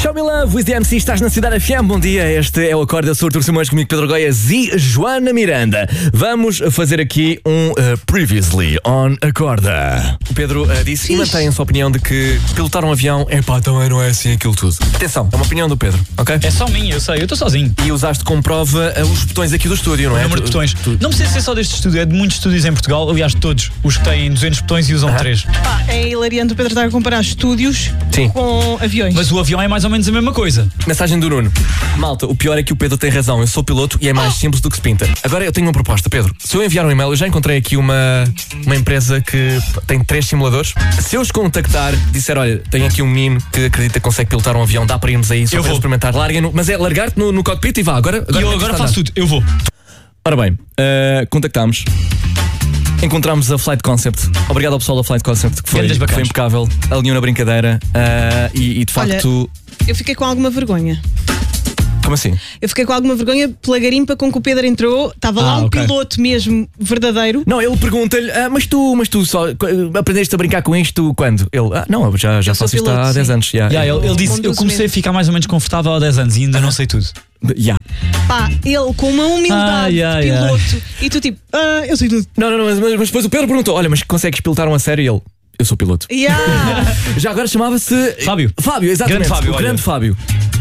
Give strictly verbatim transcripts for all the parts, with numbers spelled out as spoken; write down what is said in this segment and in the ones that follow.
Show Me Love with the M C, estás na Cidade F M. Bom dia, este é o Acorda, sou Artur Simões, comigo Pedro Goias e Joana Miranda. Vamos fazer aqui um uh, Previously on Acorda. O Pedro uh, disse e mantém a sua opinião de que pilotar um avião, é pá, também não é assim aquilo tudo. Atenção, é uma opinião do Pedro, ok? É só minha, eu sei, eu estou sozinho. E usaste como prova uh, os botões aqui do estúdio, não é? O número de botões. Tu... Não precisa ser só deste estúdio, é de muitos estúdios em Portugal. Aliás, todos os que têm duzentos botões e usam ah. três. Pá, é hilariante o Pedro estar a comparar estúdios Sim. com aviões. Mas o avião é mais ou menos a mesma coisa. Mensagem do Nuno. Malta, o pior é que o Pedro tem razão. Eu sou piloto e é mais oh. simples do que se pinta. Agora eu tenho uma proposta, Pedro. Se eu enviar um e-mail, eu já encontrei aqui uma, uma empresa que tem três simuladores. Se eu os contactar, disser, olha, tenho aqui um menino que acredita que consegue pilotar um avião, dá para irmos aí, só eu para vou experimentar. Larguem-no, mas é largar-te no, no cockpit e vá. Agora, agora e eu agora faço tudo, eu vou. Ora bem, uh, contactámos. Encontramos a Flight Concept. Obrigado ao pessoal da Flight Concept, que foi, que foi impecável, alinhou na brincadeira uh, e, e de facto. Olha, eu fiquei com alguma vergonha. Como assim? Eu fiquei com alguma vergonha pela garimpa com que o Pedro entrou. Estava ah, lá um okay. piloto mesmo verdadeiro. Não, ele pergunta-lhe, ah, mas tu, mas tu só aprendeste a brincar com isto quando? Ele, ah, não, já, já faço isto há dez anos. Yeah. Yeah, ele, ele disse, eu comecei mesmo a ficar mais ou menos confortável há dez anos e ainda uh-huh. não sei tudo. Yeah. Pá, ele com uma humildade ah, yeah, de piloto yeah. e tu tipo, ah, eu sei tudo. Não, não, não, mas, mas depois o Pedro perguntou, olha, mas consegues pilotar uma série? E ele, eu sou piloto. Yeah. Já agora chamava-se Fábio. Fábio, exatamente. Grande Fábio. O grande Fábio.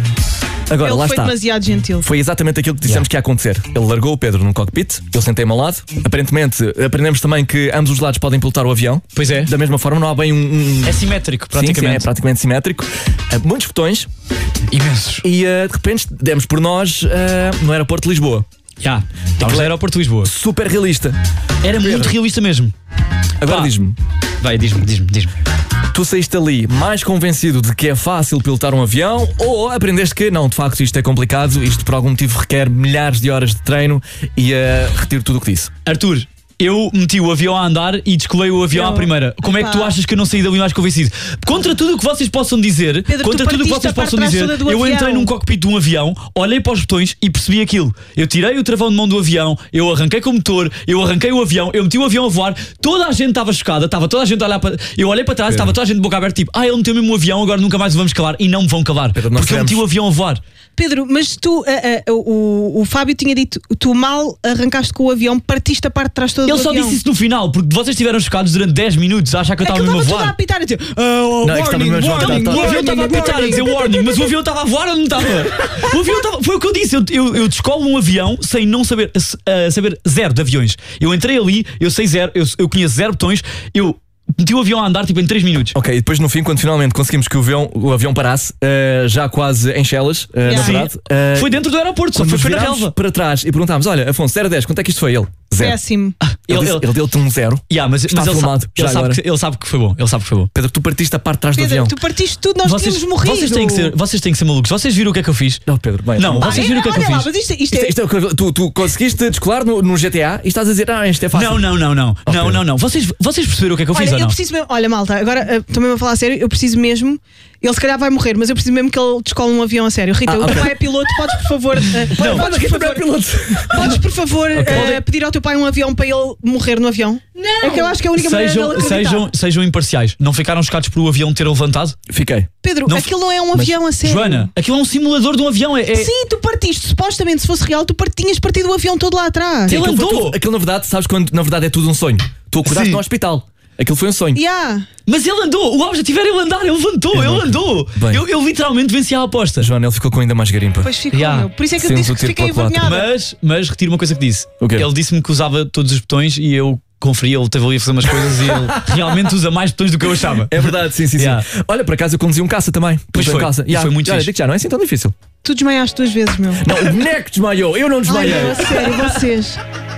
Agora, ele lá foi está. demasiado gentil. Foi exatamente aquilo que dissemos yeah. que ia acontecer. Ele largou o Pedro num cockpit, eu sentei-me ao lado. Aparentemente, aprendemos também que ambos os lados podem pilotar o avião. Pois é. Da mesma forma, não há bem um. um... É simétrico, praticamente. Sim, sim, é praticamente simétrico. Uh, muitos botões. Imensos. E uh, de repente demos por nós uh, no aeroporto de Lisboa. Já. Yeah. Estamos no aeroporto de Lisboa. Super realista. Era Pedro. Muito realista mesmo. Agora Pá. diz-me. Vai, diz-me, diz-me, diz-me. Tu saíste ali mais convencido de que é fácil pilotar um avião ou aprendeste que não, de facto isto é complicado, isto por algum motivo requer milhares de horas de treino e uh, retiro tudo o que disse? Arthur, eu meti o avião a andar e descolei o avião eu, à primeira. Como epá. é que tu achas que eu não saí dali mais convencido? Contra tudo o que vocês possam dizer, Pedro, contra tudo o que vocês possam dizer, eu avião. entrei num cockpit de um avião, olhei para os botões e percebi aquilo. Eu tirei o travão de mão do avião, eu arranquei com o motor, eu arranquei o avião, eu meti o avião a voar, toda a gente estava chocada, estava toda a gente a olhar para. Eu olhei para trás, estava toda a gente de boca aberta, tipo, ah, ele meteu mesmo o avião, agora nunca mais o vamos calar. E não me vão calar, Pedro, porque eu meti o avião a voar. Pedro, mas tu, uh, uh, o, o Fábio tinha dito, tu mal arrancaste com o avião, partiste a parte de trás toda ele do só avião. disse isso no final, porque vocês estiveram chocados durante dez minutos a achar que eu estava mesmo a voar. Estava a apitar a dizer, uh, não, warning, warning, warning, o avião estava a apitar a dizer warning, mas o avião estava a voar ou não estava? O avião estava, foi o que eu disse, eu, eu, eu descolo um avião sem não saber, uh, saber zero de aviões. Eu entrei ali, eu sei zero, eu, eu conheço zero botões, eu meti o avião a andar tipo em três minutos. Ok, e depois no fim, quando finalmente conseguimos que o avião, o avião parasse, uh, já quase em Chelas, uh, yeah. na verdade. Uh, foi dentro do aeroporto, só foi, foi na relva. Para trás e perguntámos: olha, Afonso, zero a dez, quanto é que isto foi? Ele, zero. Péssimo. Ele, ele, ele deu-te um zero. Yeah, mas, Está mas ele, filmado, sabe, ele, sabe que, ele sabe que foi bom. Ele sabe que foi bom. Pedro, tu partiste a parte de trás Pedro, do avião. Tu partiste tudo, nós vocês, tínhamos morrido. Vocês têm, que ser, vocês têm que ser malucos. Vocês viram o que é que eu fiz? Não, Pedro, bem, não, não. vocês viram o que é que eu fiz? Lá, mas isto, isto isto é, isto é, tu, tu conseguiste descolar no, no G T A e estás a dizer, ah, isto é fácil. Não, não, não, não. Oh, não, não, não. Vocês, vocês perceberam o que é que eu olha, fiz ou eu não? Preciso mesmo, olha, malta, agora estou mesmo a falar a sério, eu preciso mesmo. Ele se calhar vai morrer, mas eu preciso mesmo que ele descole um avião a sério. Rita, ah, o okay. teu pai é piloto, podes por favor. Uh, não, podes, por favor é piloto. podes por favor okay. uh, pedir ao teu pai um avião para ele morrer no avião? Não! É que eu acho que é a única sejam, maneira dele sejam, sejam imparciais. Não ficaram chocados por o avião ter levantado? Fiquei. Pedro, não, aquilo não é um avião mas, a sério. Joana, aquilo é um simulador de um avião. É, é... Sim, tu partiste. Supostamente, se fosse real, tu tinhas partido o avião todo lá atrás. Sim, ele andou. Aquilo, aquilo, na verdade, sabes quando na verdade é tudo um sonho. Tu acordaste no hospital. Aquilo foi um sonho. Yeah. Mas ele andou, o objetivo era ele andar, ele levantou, ele andou. Eu, eu literalmente venci a aposta. Joana, ele ficou com ainda mais garimpa. Pois ficou, yeah. meu. Por isso é que eu disse que fiquei envergonhada. Mas, mas retiro uma coisa que disse. Okay. Ele disse-me que usava todos os botões e eu conferi, ele teve ali a fazer umas coisas e ele realmente usa mais botões do que eu achava. É verdade, sim, sim, yeah. sim. Olha, por acaso eu conduzi um caça também. Pois foi, caça. Yeah. foi muito olha, fixe. digo já, não é assim tão difícil. Tu desmaiaste duas vezes, meu. Não, o boneco desmaiou, eu não desmaiei. Ai, meu, a sério, vocês.